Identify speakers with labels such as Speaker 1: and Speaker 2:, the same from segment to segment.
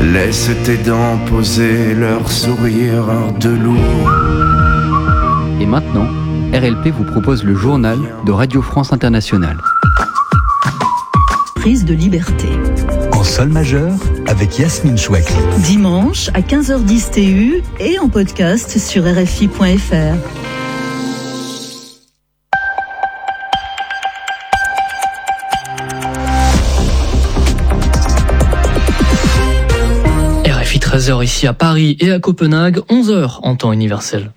Speaker 1: Laisse tes dents poser leur sourire de loup.
Speaker 2: Et maintenant, RLP vous propose le journal de Radio France Internationale.
Speaker 3: Prise de liberté.
Speaker 4: En sol majeur, avec Yasmine Chouakli.
Speaker 3: Dimanche à 15h10 TU et en podcast sur RFI.fr.
Speaker 5: RFI 13h ici à Paris et à Copenhague, 11h en temps universel.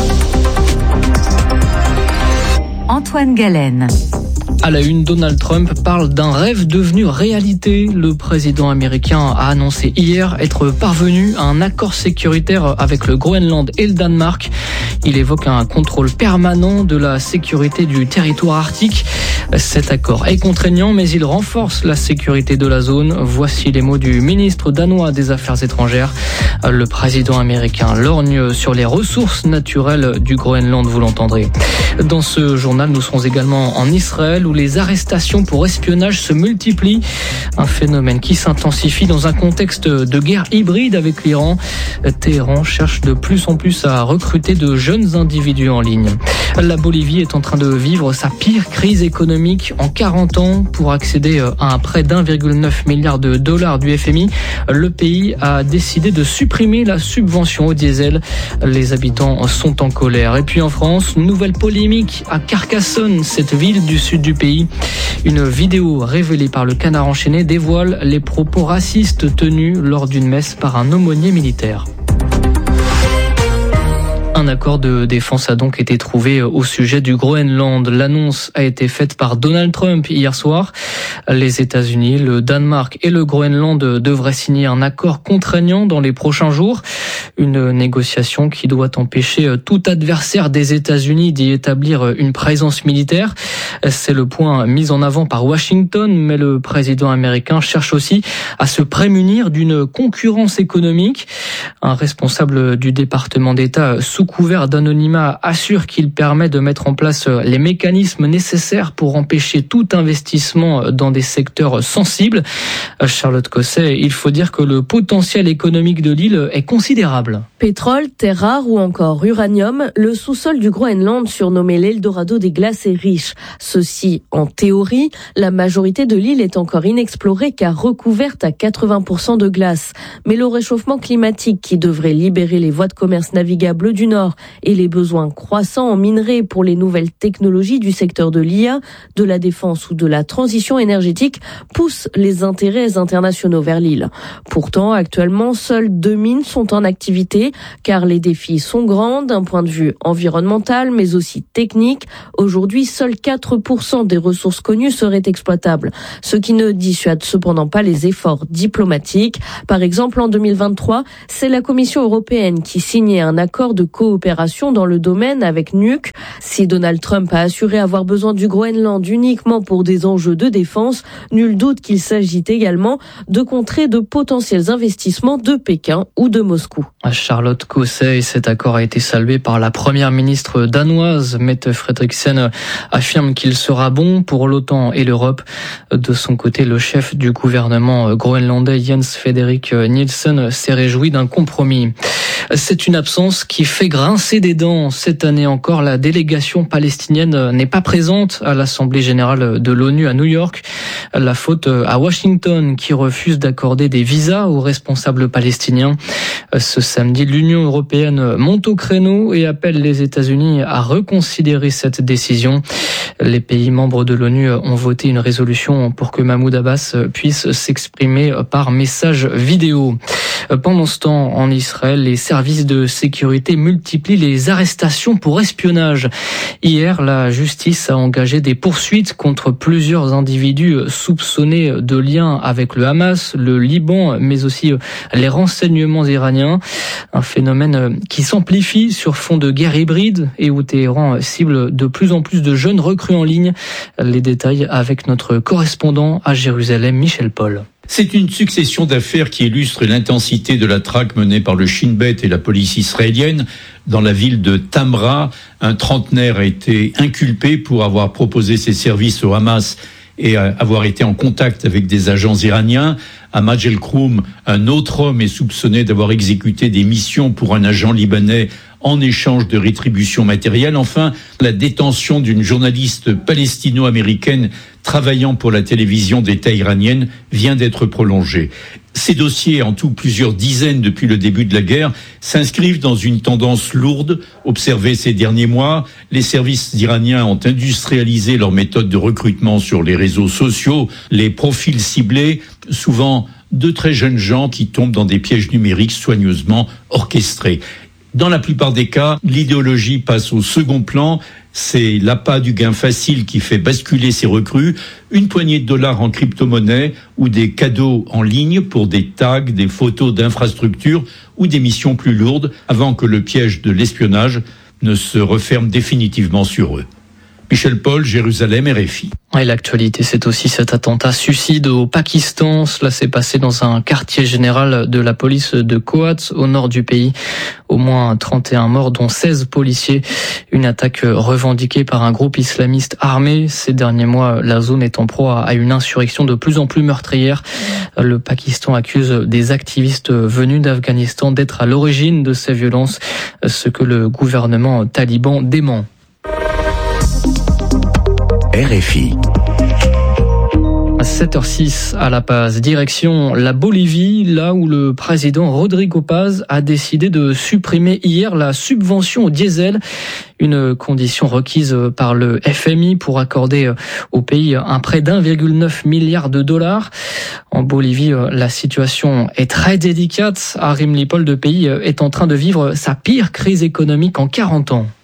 Speaker 6: Antoine Galen.
Speaker 5: À la une, Donald Trump parle d'un rêve devenu réalité. Le président américain a annoncé hier être parvenu à un accord sécuritaire avec le Groenland et le Danemark. Il évoque un contrôle permanent de la sécurité du territoire arctique. Cet accord est contraignant, mais il renforce la sécurité de la zone. Voici les mots du ministre danois des Affaires étrangères. Le président américain lorgne sur les ressources naturelles du Groenland, vous l'entendrez. Dans ce journal, nous serons également en Israël où les arrestations pour espionnage se multiplient. Un phénomène qui s'intensifie dans un contexte de guerre hybride avec l'Iran. Téhéran cherche de plus en plus à recruter de jeunes individus en ligne. La Bolivie est en train de vivre sa pire crise économique en 40 ans. Pour accéder à un prêt d'1,9 milliard de dollars du FMI, le pays a décidé de supprimer la subvention au diesel. Les habitants sont en colère. Et puis en France, nouvelle polémique à Carcassonne, cette ville du sud du pays. Une vidéo révélée par le Canard enchaîné dévoile les propos racistes tenus lors d'une messe par un aumônier militaire. Un accord de défense a donc été trouvé au sujet du Groenland. L'annonce a été faite par Donald Trump hier soir. Les États-Unis, le Danemark et le Groenland devraient signer un accord contraignant dans les prochains jours. Une négociation qui doit empêcher tout adversaire des États-Unis d'y établir une présence militaire. C'est le point mis en avant par Washington, mais le président américain cherche aussi à se prémunir d'une concurrence économique. Un responsable du département d'État sous couvert d'anonymat assure qu'il permet de mettre en place les mécanismes nécessaires pour empêcher tout investissement dans des secteurs sensibles. Charlotte Cosset, il faut dire que le potentiel économique de l'île est considérable.
Speaker 7: Pétrole, terres rares ou encore uranium, le sous-sol du Groenland, surnommé l'Eldorado des glaces, est riche. Ceci, en théorie, la majorité de l'île est encore inexplorée car recouverte à 80% de glace. Mais le réchauffement climatique qui devrait libérer les voies de commerce navigables du Nord et les besoins croissants en minerais pour les nouvelles technologies du secteur de l'IA, de la défense ou de la transition énergétique poussent les intérêts internationaux vers l'île. Pourtant, actuellement, seules 2 mines sont en activité car les défis sont grands d'un point de vue environnemental mais aussi technique. Aujourd'hui, seuls 4% des ressources connues seraient exploitables, ce qui ne dissuade cependant pas les efforts diplomatiques. Par exemple, en 2023, c'est la Commission européenne qui signait un accord de coopération dans le domaine avec Nuuk. Si Donald Trump a assuré avoir besoin du Groenland uniquement pour des enjeux de défense, nul doute qu'il s'agit également de contrer de potentiels investissements de Pékin ou de Moscou.
Speaker 5: Charlotte Cosset, cet accord a été salué par la première ministre danoise, Mette Frederiksen, affirme qu'il sera bon pour l'OTAN et l'Europe. De son côté, le chef du gouvernement groenlandais, Jens Frederik Nielsen, s'est réjoui d'un compromis. C'est une absence qui fait grincer des dents. Cette année encore, la délégation palestinienne n'est pas présente à l'Assemblée générale de l'ONU à New York. La faute à Washington qui refuse d'accorder des visas aux responsables palestiniens. Ce samedi, l'Union européenne monte au créneau et appelle les États-Unis à reconsidérer cette décision. Les pays membres de l'ONU ont voté une résolution pour que Mahmoud Abbas puisse s'exprimer par message vidéo. Pendant ce temps, en Israël, les services de sécurité multiplient les arrestations pour espionnage. Hier, la justice a engagé des poursuites contre plusieurs individus soupçonnés de liens avec le Hamas, le Liban, mais aussi les renseignements iraniens. Un phénomène qui s'amplifie sur fond de guerre hybride et où Téhéran cible de plus en plus de jeunes recrues en ligne. Les détails avec notre correspondant à Jérusalem, Michel Paul.
Speaker 8: C'est une succession d'affaires qui illustre l'intensité de la traque menée par le Shin Bet et la police israélienne. Dans la ville de Tamra, un trentenaire a été inculpé pour avoir proposé ses services au Hamas et avoir été en contact avec des agents iraniens. Ahmad El-Kroum, un autre homme, est soupçonné d'avoir exécuté des missions pour un agent libanais en échange de rétributions matérielles. Enfin, la détention d'une journaliste palestino-américaine travaillant pour la télévision d'État iranienne vient d'être prolongée. Ces dossiers, en tout plusieurs dizaines depuis le début de la guerre, s'inscrivent dans une tendance lourde observée ces derniers mois. Les services iraniens ont industrialisé leurs méthodes de recrutement sur les réseaux sociaux, les profils ciblés, souvent de très jeunes gens qui tombent dans des pièges numériques soigneusement orchestrés. Dans la plupart des cas, l'idéologie passe au second plan. C'est l'appât du gain facile qui fait basculer ces recrues. Une poignée de dollars en crypto-monnaie ou des cadeaux en ligne pour des tags, des photos d'infrastructures ou des missions plus lourdes avant que le piège de l'espionnage ne se referme définitivement sur eux. Michel Paul, Jérusalem, RFI.
Speaker 5: Et l'actualité, c'est aussi cet attentat suicide au Pakistan. Cela s'est passé dans un quartier général de la police de Kohat, au nord du pays. Au moins 31 morts, dont 16 policiers. Une attaque revendiquée par un groupe islamiste armé. Ces derniers mois, la zone est en proie à une insurrection de plus en plus meurtrière. Le Pakistan accuse des activistes venus d'Afghanistan d'être à l'origine de ces violences, ce que le gouvernement taliban dément.
Speaker 1: RFI.
Speaker 5: 7h06 à La Paz, direction la Bolivie, là où le président Rodrigo Paz a décidé de supprimer hier la subvention au diesel, une condition requise par le FMI pour accorder au pays un prêt d'1,9 milliard de dollars. En Bolivie, la situation est très délicate. Arim Lipol de pays est en train de vivre sa pire crise économique en 40 ans.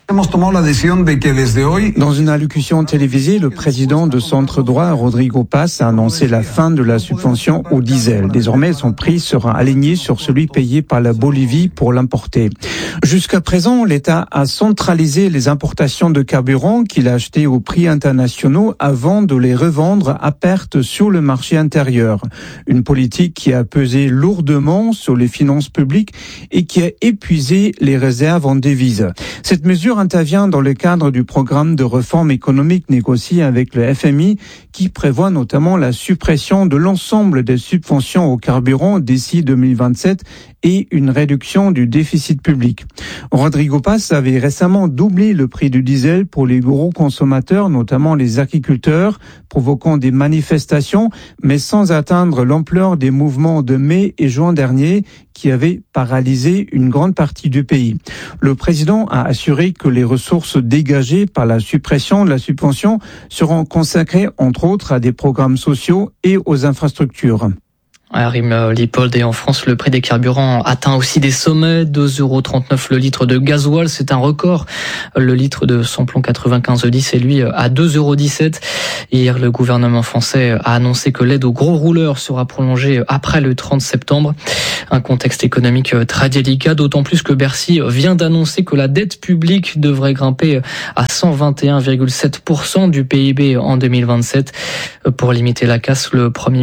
Speaker 9: Dans une allocution télévisée, le président de centre droit, Rodrigo Paz, a annoncé la fin de la subvention au diesel. Désormais, son prix sera aligné sur celui payé par la Bolivie pour l'importer. Jusqu'à présent, l'État a centralisé les importations de carburant qu'il a achetés au prix internationaux avant de les revendre à perte sur le marché intérieur. Une politique qui a pesé lourdement sur les finances publiques et qui a épuisé les réserves en devises. Cette mesure intervient dans le cadre du programme de réforme économique négocié avec le FMI qui prévoit notamment la suppression de l'ensemble des subventions au carburant d'ici 2027 et une réduction du déficit public. Rodrigo Paz avait récemment doublé le prix du diesel pour les gros consommateurs, notamment les agriculteurs, provoquant des manifestations, mais sans atteindre l'ampleur des mouvements de mai et juin dernier qui avaient paralysé une grande partie du pays. Le président a assuré que les ressources dégagées par la suppression de la subvention seront consacrées, entre autres, à des programmes sociaux et aux infrastructures.
Speaker 5: Arim Lippold, et en France, le prix des carburants atteint aussi des sommets. 2,39 € le litre de gasoil, c'est un record. Le litre de samplon 95E10 est lui à 2,17 €. Hier, le gouvernement français a annoncé que l'aide aux gros rouleurs sera prolongée après le 30 septembre. Un contexte économique très délicat, d'autant plus que Bercy vient d'annoncer que la dette publique devrait grimper à 121,7% du PIB en 2027. Pour limiter la casse, le Premier